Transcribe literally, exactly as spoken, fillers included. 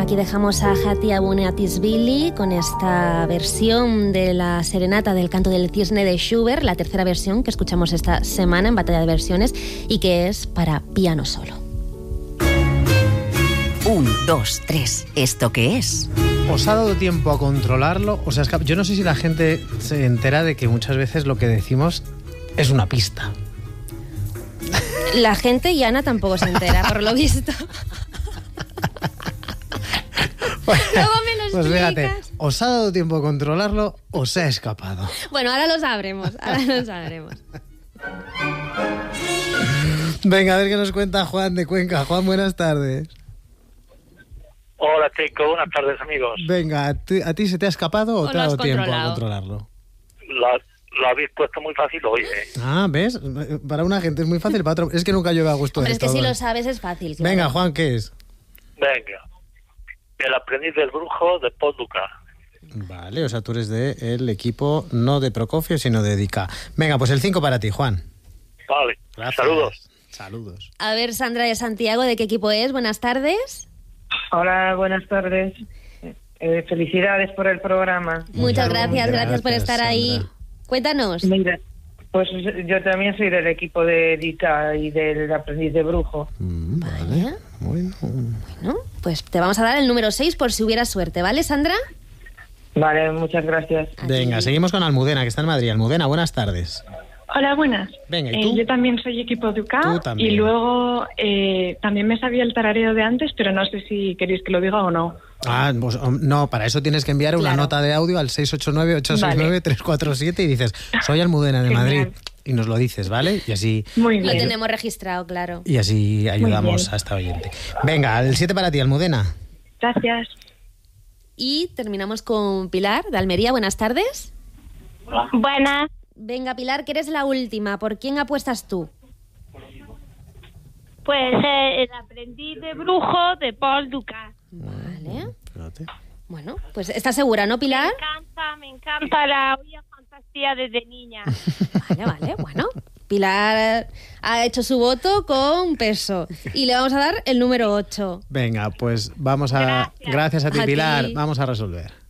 Aquí dejamos a Hati Abuneatisvili con esta versión de la serenata del canto del cisne de Schubert, la tercera versión que escuchamos esta semana en Batalla de Versiones y que es para piano solo. Un, dos, tres. ¿Esto qué es? ¿Os ha dado tiempo a controlarlo? O sea, es que yo no sé si la gente se entera de que muchas veces lo que decimos es una pista. La gente y Ana tampoco se entera, por lo visto. Bueno, luego me lo pues explicas. fíjate, ¿os ha dado tiempo a controlarlo o se ha escapado? Bueno, ahora lo sabremos, ahora lo sabremos. Venga, a ver qué nos cuenta Juan de Cuenca. Juan, buenas tardes. Hola, chicos, buenas tardes, amigos. Venga, ¿a ti, ¿a ti se te ha escapado o, ¿O te lo ha has dado tiempo a controlado? controlarlo? Lo, lo habéis puesto muy fácil hoy, ¿eh? Ah, ¿ves? Para una gente es muy fácil, para otro... Es que nunca yo a gusto de Hombre, es esto. que si Bueno. lo sabes es fácil. Claro. Venga, Juan, ¿qué es? Venga. El aprendiz del brujo de Paul Dukas. Vale, o sea, tú eres del equipo no de Prokofiev, sino de Dika. Venga, pues el cinco para ti, Juan. Vale, Gracias. saludos. Saludos. A ver, Sandra de Santiago, ¿de qué equipo es? Buenas tardes. Hola, buenas tardes. Eh, felicidades por el programa. Muchas Muy bien, gracias, gracias por gracias, estar ahí. Sandra. Cuéntanos. Mira, pues yo también soy del equipo de Dika y del aprendiz de brujo. Mm, vale. Vale. Bueno. Bueno, pues te vamos a dar el número seis por si hubiera suerte, ¿vale, Sandra? Vale, muchas gracias. Venga, seguimos con Almudena, que está en Madrid. Almudena, buenas tardes. Hola, buenas. Venga, ¿y Eh, tú? yo también soy equipo de U K Tú también. y luego eh, también me sabía el tarareo de antes, pero no sé si queréis que lo diga o no. Ah, pues, um, no, para eso tienes que enviar una Claro. nota de audio al seis ocho nueve, ocho seis nueve, tres cuatro siete y dices, soy Almudena de Genial. Madrid. Y nos lo dices, ¿vale? Y así, Muy Lo bien. tenemos registrado, claro. y así ayudamos bien. a esta oyente. Venga, el siete para ti, Almudena. Gracias. Y terminamos con Pilar de Almería. Buenas tardes. Buenas, Venga, Pilar, que eres la última. ¿Por quién apuestas tú? pues eh, el aprendiz de brujo de Paul Dukas. Vale. Espérate. Bueno, pues ¿estás segura, no, Me Pilar? encanta, me encanta la olla fantasía desde niña. Vale, vale, bueno. Pilar ha hecho su voto con peso. Y le vamos a dar el número ocho. Venga, pues vamos a... Gracias. Gracias a ti, A Pilar. ti. Vamos a resolver.